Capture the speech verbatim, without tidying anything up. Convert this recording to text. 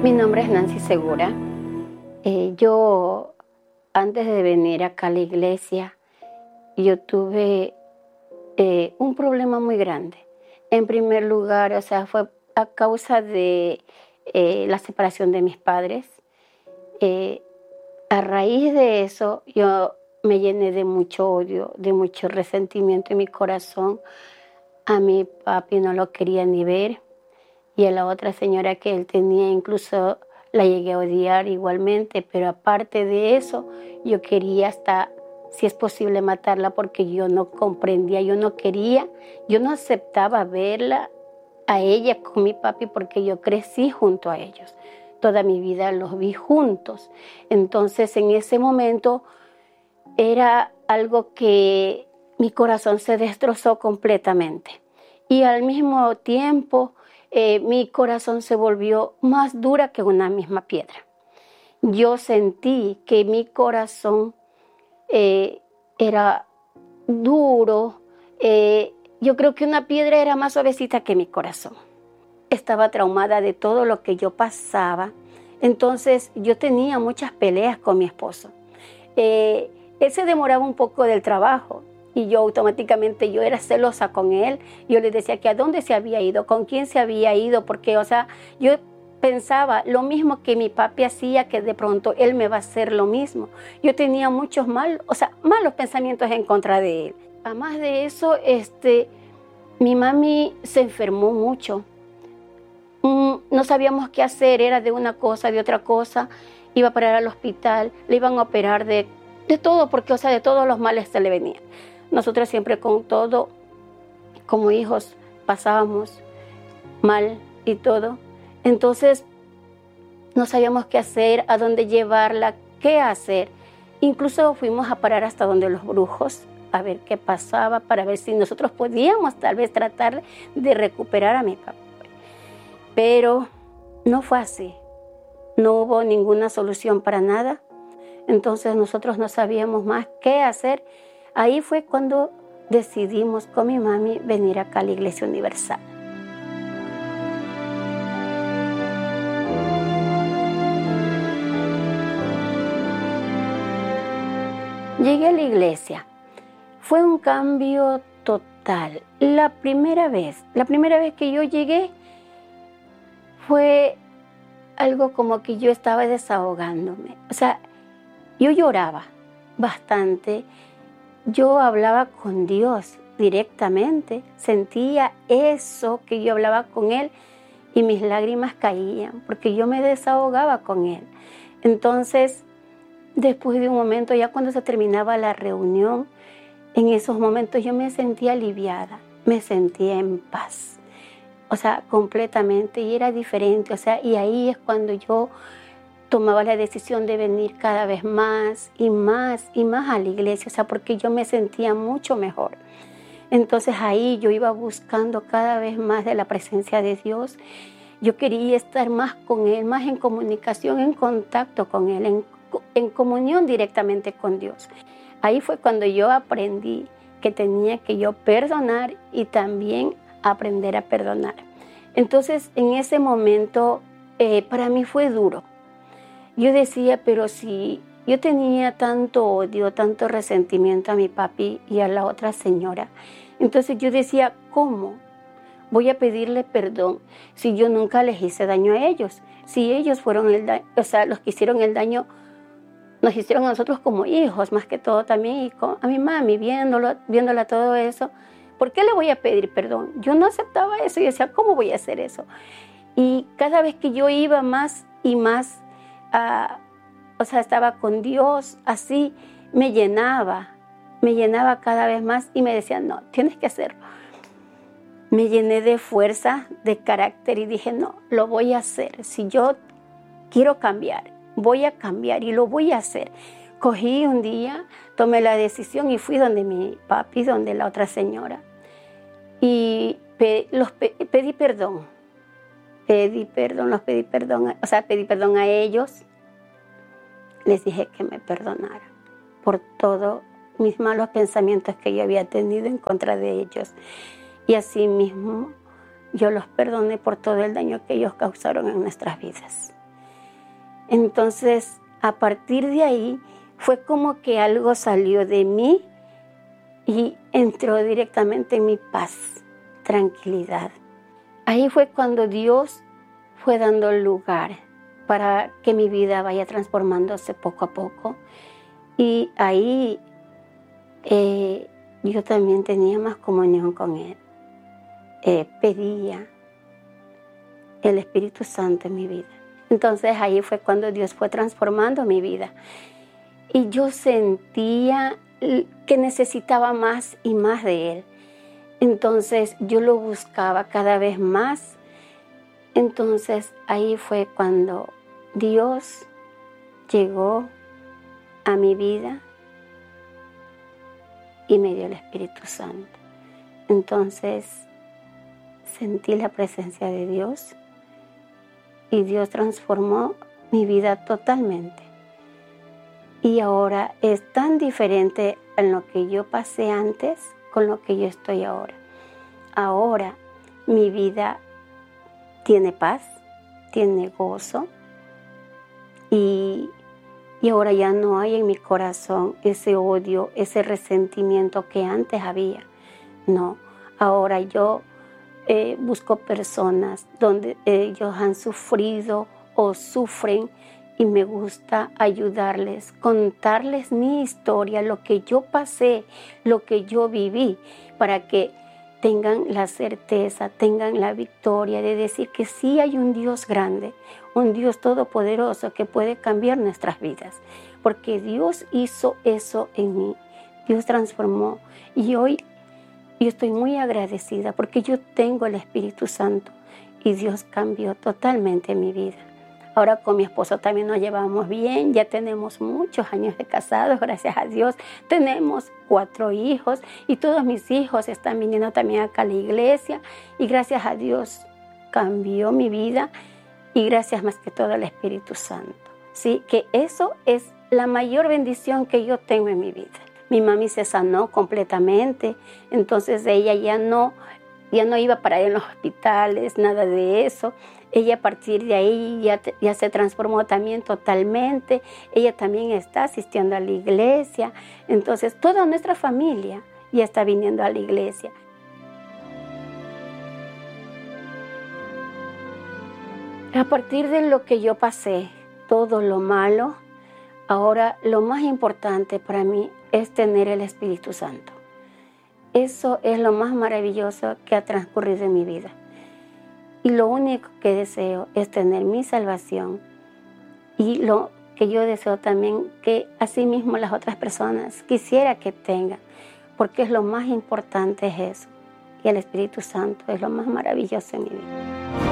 Mi nombre es Nancy Segura. Eh, yo, antes de venir acá a la iglesia, yo tuve eh, un problema muy grande. En primer lugar, o sea, fue a causa de eh, la separación de mis padres. Eh, a raíz de eso, yo me llené de mucho odio, de mucho resentimiento en mi corazón. A mi papi no lo quería ni ver. Y a la otra señora que él tenía, incluso la llegué a odiar igualmente, pero aparte de eso, yo quería hasta, si es posible, matarla porque yo no comprendía, yo no quería, yo no aceptaba verla a ella con mi papi porque yo crecí junto a ellos. Toda mi vida los vi juntos. Entonces, en ese momento era algo que mi corazón se destrozó completamente. Y al mismo tiempo, Eh, mi corazón se volvió más dura que una misma piedra. Yo sentí que mi corazón eh, era duro. Eh, yo creo que una piedra era más suavecita que mi corazón. Estaba traumada de todo lo que yo pasaba. Entonces yo tenía muchas peleas con mi esposo. Eh, él se demoraba un poco del trabajo. Y yo automáticamente, yo era celosa con él. Yo le decía que a dónde se había ido, con quién se había ido, porque, o sea, yo pensaba lo mismo que mi papi hacía, que de pronto él me va a hacer lo mismo. Yo tenía muchos mal, o sea, malos pensamientos en contra de él. Además de eso, este, mi mami se enfermó mucho. Mm, no sabíamos qué hacer, era de una cosa, de otra cosa. Iba a parar al hospital, le iban a operar de, de todo, porque, o sea, de todos los males se le venían. Nosotros siempre con todo, como hijos, pasábamos mal y todo. Entonces, no sabíamos qué hacer, a dónde llevarla, qué hacer. Incluso fuimos a parar hasta donde los brujos, a ver qué pasaba, para ver si nosotros podíamos tal vez tratar de recuperar a mi papá. Pero no fue así. No hubo ninguna solución para nada. Entonces nosotros no sabíamos más qué hacer. Ahí fue cuando decidimos con mi mami venir acá a la Iglesia Universal. Llegué a la iglesia. Fue un cambio total. La primera vez, la primera vez que yo llegué fue algo como que yo estaba desahogándome. O sea, yo lloraba bastante. Yo hablaba con Dios directamente, sentía eso que yo hablaba con Él y mis lágrimas caían porque yo me desahogaba con Él. Entonces, después de un momento, ya cuando se terminaba la reunión, en esos momentos yo me sentía aliviada, me sentía en paz, o sea, completamente, y era diferente, o sea, y ahí es cuando yo tomaba la decisión de venir cada vez más y más y más a la iglesia, o sea, porque yo me sentía mucho mejor. Entonces ahí yo iba buscando cada vez más de la presencia de Dios. Yo quería estar más con Él, más en comunicación, en contacto con Él, en, en comunión directamente con Dios. Ahí fue cuando yo aprendí que tenía que yo perdonar y también aprender a perdonar. Entonces en ese momento eh, para mí fue duro. Yo decía, pero si yo tenía tanto odio, tanto resentimiento a mi papi y a la otra señora, entonces yo decía, ¿cómo voy a pedirle perdón si yo nunca les hice daño a ellos? Si ellos fueron el daño, o sea, los que hicieron el daño, nos hicieron a nosotros como hijos, más que todo también, y con, a mi mami, viéndolo, viéndola todo eso, ¿por qué le voy a pedir perdón? Yo no aceptaba eso, yo decía, ¿cómo voy a hacer eso? Y cada vez que yo iba más y más, Uh, o sea, estaba con Dios, así me llenaba, me llenaba cada vez más y me decía, no, tienes que hacerlo. Me llené de fuerza, de carácter y dije, no, lo voy a hacer. Si yo quiero cambiar, voy a cambiar y lo voy a hacer. Cogí un día, tomé la decisión y fui donde mi papi, donde la otra señora. Y pe- los pe- pedí perdón. Pedí perdón, los pedí perdón, o sea, pedí perdón a ellos. Les dije que me perdonaran por todos mis malos pensamientos que yo había tenido en contra de ellos. Y así mismo yo los perdoné por todo el daño que ellos causaron en nuestras vidas. Entonces, a partir de ahí, fue como que algo salió de mí y entró directamente en mi paz, tranquilidad. Ahí fue cuando Dios fue dando lugar para que mi vida vaya transformándose poco a poco. Y ahí eh, yo también tenía más comunión con Él. Eh, pedía el Espíritu Santo en mi vida. Entonces ahí fue cuando Dios fue transformando mi vida. Y yo sentía que necesitaba más y más de Él. Entonces yo lo buscaba cada vez más. Entonces ahí fue cuando Dios llegó a mi vida y me dio el Espíritu Santo. Entonces sentí la presencia de Dios y Dios transformó mi vida totalmente. Y ahora es tan diferente en lo que yo pasé antes con lo que yo estoy ahora. Ahora mi vida tiene paz, tiene gozo y, y ahora ya no hay en mi corazón ese odio, ese resentimiento que antes había. No, ahora yo eh, busco personas donde ellos han sufrido o sufren y me gusta ayudarles, contarles mi historia, lo que yo pasé, lo que yo viví, para que tengan la certeza, tengan la victoria de decir que sí hay un Dios grande, un Dios todopoderoso que puede cambiar nuestras vidas. Porque Dios hizo eso en mí, Dios transformó. Y hoy yo estoy muy agradecida porque yo tengo el Espíritu Santo y Dios cambió totalmente mi vida. Ahora con mi esposo también nos llevamos bien, ya tenemos muchos años de casados, gracias a Dios. Tenemos cuatro hijos y todos mis hijos están viniendo también acá a la iglesia. Y gracias a Dios cambió mi vida y gracias más que todo al Espíritu Santo. ¿Sí? Que eso es la mayor bendición que yo tengo en mi vida. Mi mami se sanó completamente, entonces ella ya no, ya no iba para ir en los hospitales, nada de eso. Ella a partir de ahí ya, ya se transformó también totalmente. Ella también está asistiendo a la iglesia. Entonces toda nuestra familia ya está viniendo a la iglesia. A partir de lo que yo pasé, todo lo malo, ahora lo más importante para mí es tener el Espíritu Santo. Eso es lo más maravilloso que ha transcurrido en mi vida. Y lo único que deseo es tener mi salvación. Y lo que yo deseo también que así mismo las otras personas quisiera que tengan. Porque es lo más importante es eso. Y el Espíritu Santo es lo más maravilloso en mi vida.